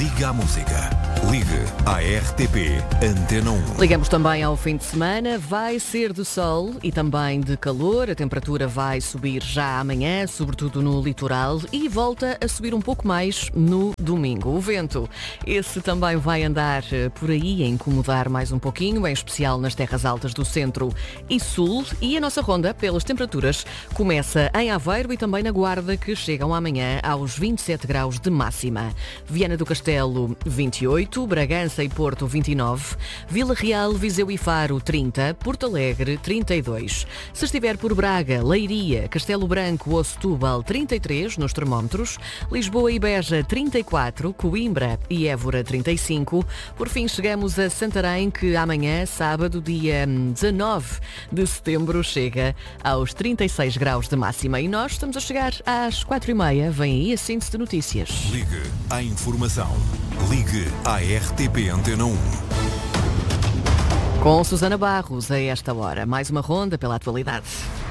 Liga à música. Ligue à RTP Antena 1. Ligamos também ao fim de semana. Vai ser de sol e também de calor. A temperatura vai subir já amanhã, sobretudo no litoral, e volta a subir um pouco mais no domingo. O vento, esse também vai andar por aí a incomodar mais um pouquinho, em especial nas terras altas do centro e sul. E a nossa ronda pelas temperaturas começa em Aveiro e também na Guarda, que chegam amanhã aos 27 graus de máxima. Viana do Castelo, 28. Bragança e Porto, 29. Vila Real, Viseu e Faro, 30. Porto Alegre, 32. Se estiver por Braga, Leiria, Castelo Branco ou Setúbal, 33 nos termómetros. Lisboa e Beja, 34. Coimbra e Évora, 35. Por fim, chegamos a Santarém, que amanhã, sábado, dia 19 de setembro, chega aos 36 graus de máxima. E nós estamos a chegar às 4h30. Vem aí a síntese de notícias. Ligue à informação. Ligue à RTP Antena 1. Com Susana Barros, a esta hora. Mais uma ronda pela atualidade.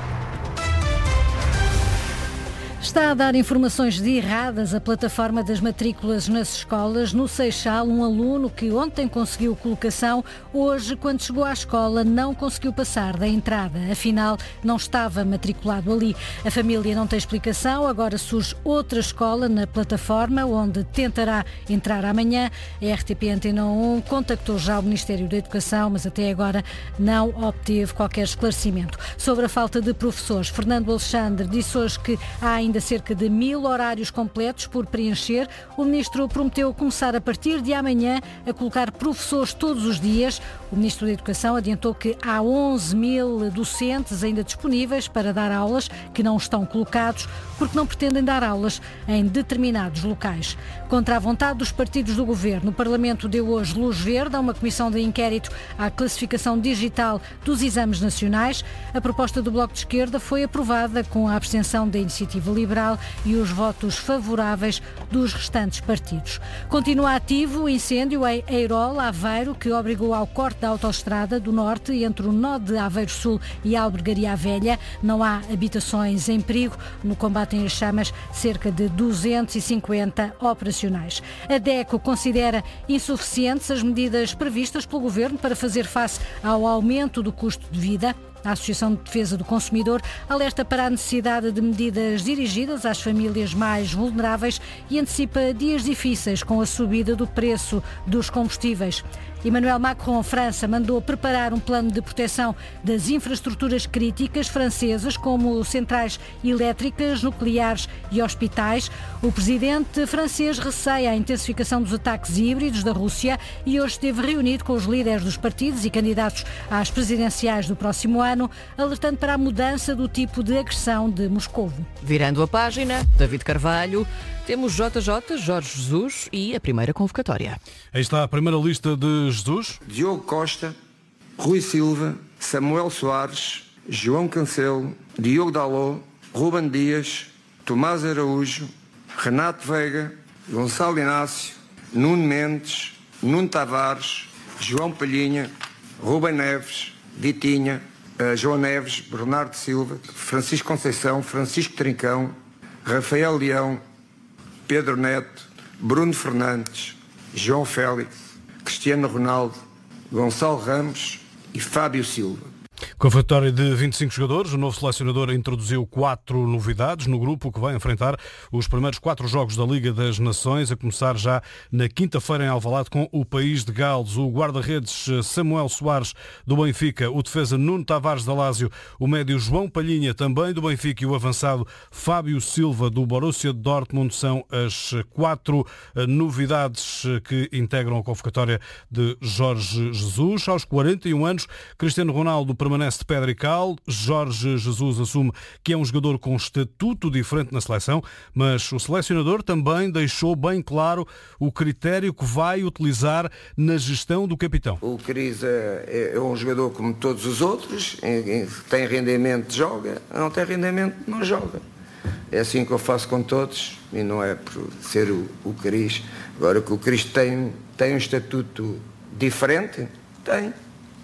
Está a dar informações de erradas a plataforma das matrículas nas escolas. No Seixal, um aluno que ontem conseguiu colocação, hoje, quando chegou à escola, não conseguiu passar da entrada. Afinal, não estava matriculado ali. A família não tem explicação. Agora surge outra escola na plataforma, onde tentará entrar amanhã. A RTP Antena 1 contactou já o Ministério da Educação, mas até agora não obteve qualquer esclarecimento. Sobre a falta de professores, Fernando Alexandre disse hoje que há ainda cerca de 1000 horários completos por preencher. O Ministro prometeu começar a partir de amanhã a colocar professores todos os dias. O Ministro da Educação adiantou que há 11.000 docentes ainda disponíveis para dar aulas que não estão colocados porque não pretendem dar aulas em determinados locais. Contra a vontade dos partidos do Governo, o Parlamento deu hoje luz verde a uma comissão de inquérito à classificação digital dos exames nacionais. A proposta do Bloco de Esquerda foi aprovada com a abstenção da Iniciativa Liberal e os votos favoráveis dos restantes partidos. Continua ativo o incêndio em Eirol, Aveiro, que obrigou ao corte da autoestrada do norte entre o nó de Aveiro Sul e a Albergaria Velha. Não há habitações em perigo. No combate às chamas, cerca de 250 operacionais. A DECO considera insuficientes as medidas previstas pelo Governo para fazer face ao aumento do custo de vida. A Associação de Defesa do Consumidor alerta para a necessidade de medidas dirigidas às famílias mais vulneráveis e antecipa dias difíceis com a subida do preço dos combustíveis. Emmanuel Macron, França, mandou preparar um plano de proteção das infraestruturas críticas francesas, como centrais elétricas, nucleares e hospitais. O presidente francês receia a intensificação dos ataques híbridos da Rússia e hoje esteve reunido com os líderes dos partidos e candidatos às presidenciais do próximo ano, alertando para a mudança do tipo de agressão de Moscovo. Virando a página, David Carvalho, temos JJ, Jorge Jesus e a primeira convocatória. Aí está a primeira lista de Jesus. Diogo Costa, Rui Silva, Samuel Soares, João Cancelo, Diogo Dalot, Ruben Dias, Tomás Araújo, Renato Veiga, Gonçalo Inácio, Nuno Mendes, Nuno Tavares, João Palhinha, Ruben Neves, Vitinha, João Neves, Bernardo Silva, Francisco Conceição, Francisco Trincão, Rafael Leão, Pedro Neto, Bruno Fernandes, João Félix, Cristiano Ronaldo, Gonçalo Ramos e Fábio Silva. Com a vitória de 25 jogadores, o novo selecionador introduziu 4 novidades no grupo que vai enfrentar os primeiros 4 jogos da Liga das Nações, a começar já na quinta-feira em Alvalade com o País de Gales. O guarda-redes Samuel Soares do Benfica, o defesa Nuno Tavares da Lazio, o médio João Palhinha também do Benfica e o avançado Fábio Silva do Borussia Dortmund são as 4 novidades que integram a convocatória de Jorge Jesus. Aos 41 anos, Cristiano Ronaldo permanece de pedra e cal. Jorge Jesus assume que é um jogador com estatuto diferente na seleção, mas o selecionador também deixou bem claro o critério que vai utilizar na gestão do capitão. O Cris é um jogador como todos os outros, tem rendimento, joga, não tem rendimento, não joga. É assim que eu faço com todos e não é por ser o Cris. Agora que o Cris tem um estatuto diferente, tem.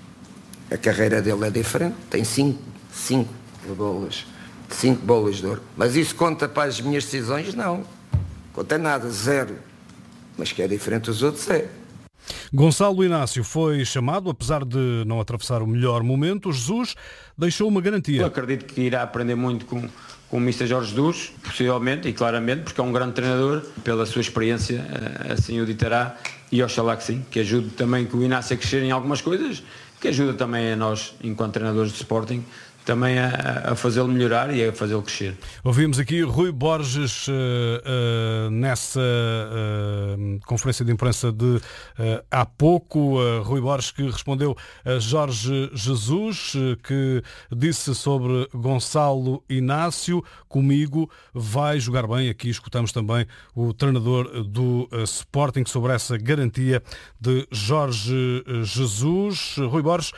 A carreira dele é diferente, tem 5 bolas de ouro. Mas isso conta para as minhas decisões? Não. Conta nada, zero. mas que é diferente dos outros é. Gonçalo Inácio foi chamado, apesar de não atravessar o melhor momento. Jesus deixou uma garantia. Eu acredito que irá aprender muito com o Mr. Jorge Jesus, possivelmente e claramente, porque é um grande treinador, pela sua experiência, assim o ditará, e oxalá que sim, que ajude também que o Inácio a crescer em algumas coisas, que ajuda também a nós, enquanto treinadores de Sporting, também a fazê-lo melhorar e a fazê-lo crescer. Ouvimos aqui Rui Borges nessa conferência de imprensa de há pouco. Rui Borges que respondeu a Jorge Jesus, que disse sobre Gonçalo Inácio: comigo vai jogar bem. Aqui escutamos também o treinador do Sporting sobre essa garantia de Jorge Jesus. Rui Borges,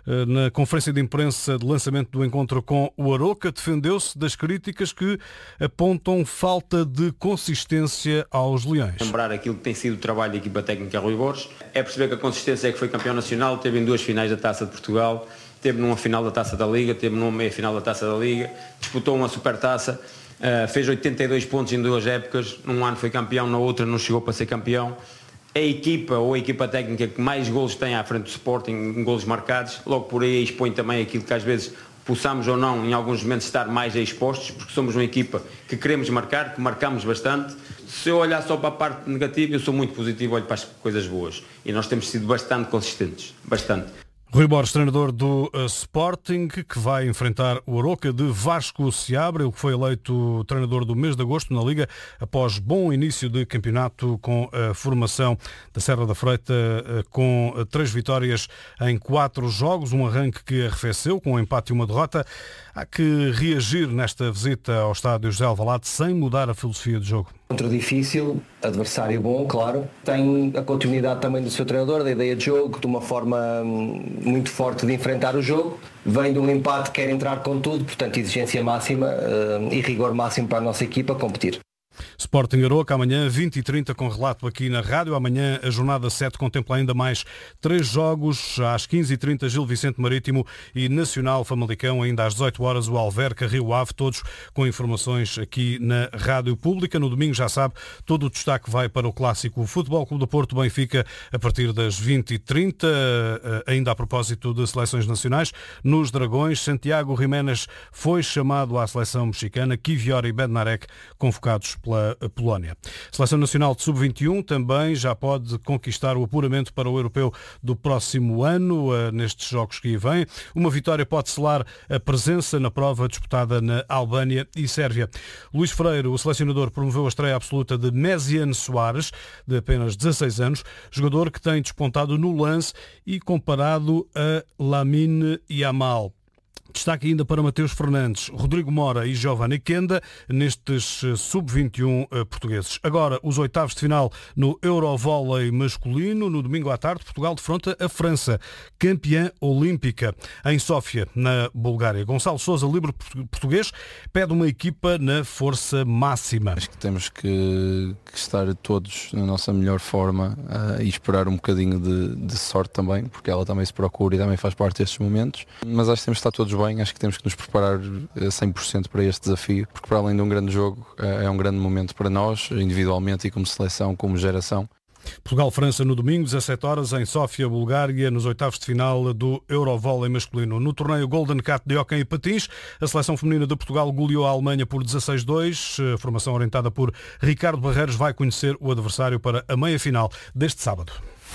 na conferência de imprensa de lançamento do encontro com o Aroca, defendeu-se das críticas que apontam falta de consistência aos Leões. Lembrar aquilo que tem sido o trabalho da equipa técnica Rui Borges, é perceber que a consistência é que foi campeão nacional, teve em 2 finais da Taça de Portugal, teve numa final da Taça da Liga, teve numa meia-final da Taça da Liga, disputou uma supertaça, fez 82 pontos em 2 épocas, num ano foi campeão, na outra não chegou para ser campeão. A equipa ou a equipa técnica que mais golos tem à frente do Sporting, em golos marcados, logo por aí expõe também aquilo que às vezes possamos ou não em alguns momentos estar mais expostos, porque somos uma equipa que queremos marcar, que marcamos bastante. Se eu olhar só para a parte negativa, eu sou muito positivo, olho para as coisas boas, e nós temos sido bastante consistentes, bastante. Rui Borges, treinador do Sporting, que vai enfrentar o Aroca de Vasco Seabra, ele que foi eleito treinador do mês de agosto na Liga, após bom início de campeonato com a formação da Serra da Freita, com 3 vitórias em 4 jogos, um arranque que arrefeceu com um empate e uma derrota. Há que reagir nesta visita ao estádio José Alvalade sem mudar a filosofia de jogo. Contra difícil, adversário bom, claro. Tem a continuidade também do seu treinador, da ideia de jogo, de uma forma muito forte de enfrentar o jogo. Vem de um empate, quer entrar com tudo, portanto exigência máxima e rigor máximo para a nossa equipa competir. Sporting Aroca, amanhã 20h30 com relato aqui na rádio. Amanhã a jornada 7 contempla ainda mais 3 jogos. Às 15h30 Gil Vicente Marítimo e Nacional Famalicão. Ainda às 18 horas o Alverca Rio Ave, todos com informações aqui na Rádio Pública. No domingo, já sabe, todo o destaque vai para o clássico Futebol Clube do Porto Benfica a partir das 20h30. Ainda a propósito de seleções nacionais, nos Dragões, Santiago Jiménez foi chamado à seleção mexicana, Kivior e Bednarek convocados pela Polónia. A Seleção Nacional de Sub-21 também já pode conquistar o apuramento para o Europeu do próximo ano, nestes jogos que aí vêm. Uma vitória pode selar a presença na prova disputada na Albânia e Sérvia. Luís Freire, o selecionador, promoveu a estreia absoluta de Mesian Soares, de apenas 16 anos, jogador que tem despontado no lance e comparado a Lamine Yamal. Destaque ainda para Mateus Fernandes, Rodrigo Mora e Giovanni Kenda nestes sub-21 portugueses. Agora, os oitavos de final no Eurovôlei masculino. No domingo à tarde, Portugal defronta a França, campeã olímpica, em Sófia, na Bulgária. Gonçalo Sousa, livre português, pede uma equipa na força máxima. Acho que temos que estar todos na nossa melhor forma e esperar um bocadinho de sorte também, porque ela também se procura e também faz parte destes momentos. Mas acho que temos que estar todos bem. Acho que temos que nos preparar 100% para este desafio, porque para além de um grande jogo, é um grande momento para nós, individualmente e como seleção, como geração. Portugal-França no domingo, 17 horas, em Sófia, Bulgária, nos oitavos de final do Eurovôlei masculino. No torneio Golden Cat de hóquei e patins, a seleção feminina de Portugal goleou a Alemanha por 16-2. A formação orientada por Ricardo Barreiros vai conhecer o adversário para a meia-final deste sábado.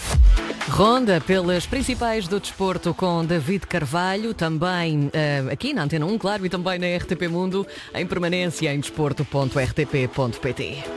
Ronda pelas principais do desporto com David Carvalho, também aqui na Antena 1, claro, e também na RTP Mundo, em permanência em desporto.rtp.pt.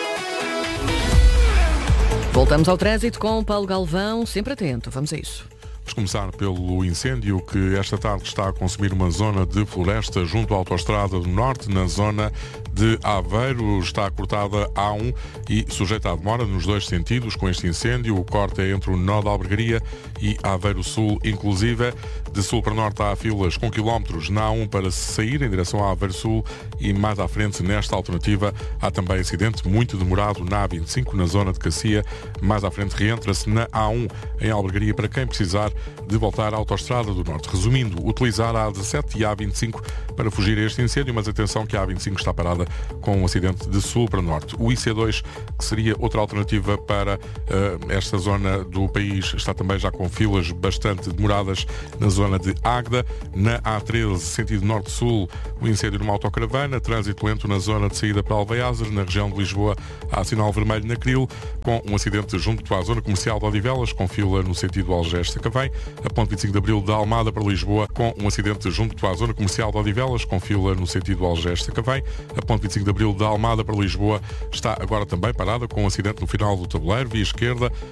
Voltamos ao trânsito com Paulo Galvão, sempre atento, vamos a isso. Vamos começar pelo incêndio que esta tarde está a consumir uma zona de floresta junto à Autostrada do Norte, na zona de Aveiro. Está cortada A1 e sujeita à demora nos 2 sentidos com este incêndio. O corte é entre o nó da Albergaria e Aveiro Sul, inclusive. De sul para norte há filas com quilómetros na A1 para sair em direção a Aveiro Sul e mais à frente, nesta alternativa, há também acidente muito demorado na A25, na zona de Cacia. Mais à frente reentra-se na A1 em Albergaria para quem precisar de voltar à Autostrada do Norte. Resumindo, utilizar a A17 e a A25 para fugir a este incêndio, mas atenção que a A25 está parada com um acidente de sul para norte. O IC2, que seria outra alternativa para esta zona do país, está também já com filas bastante demoradas na zona de Águeda. Na A13, sentido norte-sul, o incêndio numa autocaravana, trânsito lento na zona de saída para Alveiazer, na região de Lisboa, há sinal vermelho na Cril, com um acidente junto à zona comercial de Odivelas, com fila no sentido Algés-Sacavém. A ponte 25 de Abril da Almada para Lisboa, com um acidente junto à zona comercial de Odivelas, com fila no sentido Algés-Sacavém. A ponte 25 de Abril da Almada para Lisboa está agora também parada, com um acidente no final do tabuleiro, via esquerda,